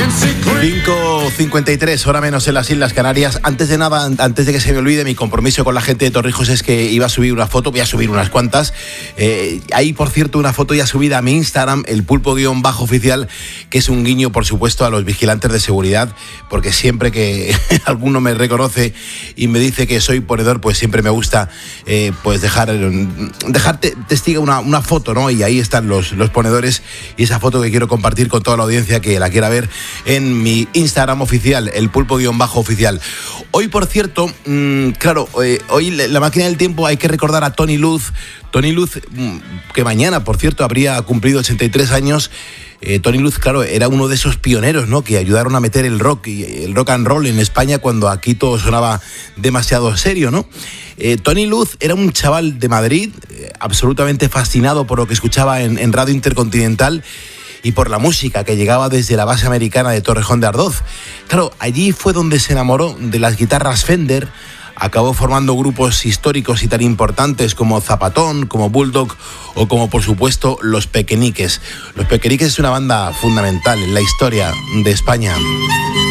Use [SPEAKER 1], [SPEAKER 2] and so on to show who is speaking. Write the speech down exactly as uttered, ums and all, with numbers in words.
[SPEAKER 1] cinco cincuenta y tres, hora menos en las Islas Canarias. Antes de nada, antes de que se me olvide, mi compromiso con la gente de Torrijos es que iba a subir una foto, voy a subir unas cuantas. Eh, hay, por cierto, una foto ya subida a mi Instagram, el pulpo-oficial, que es un guiño, por supuesto, a los vigilantes de seguridad, porque siempre que alguno me reconoce y me dice que soy ponedor, pues siempre me gusta eh, pues dejar, dejar te, testiga una, una foto, ¿no? Y ahí están los, los ponedores y esa foto que quiero compartir con toda la audiencia que la quiera ver en mi Instagram oficial, el pulpo-oficial. Hoy, por cierto, mmm, claro, eh, hoy la máquina del tiempo hay que recordar a Tony Luz. Tony Luz, mmm, que mañana, por cierto, habría cumplido ochenta y tres años. Eh, Tony Luz, claro, era uno de esos pioneros, ¿no?, que ayudaron a meter el rock y el rock and roll en España cuando aquí todo sonaba demasiado serio, ¿no? Eh, Tony Luz era un chaval de Madrid, eh, absolutamente fascinado por lo que escuchaba en, en Radio Intercontinental y por la música que llegaba desde la base americana de Torrejón de Ardoz. Claro, allí fue donde se enamoró de las guitarras Fender, acabó formando grupos históricos y tan importantes como Zapatón, como Bulldog o como, por supuesto, Los Pequeñiques. Los Pequeñiques es una banda fundamental en la historia de España.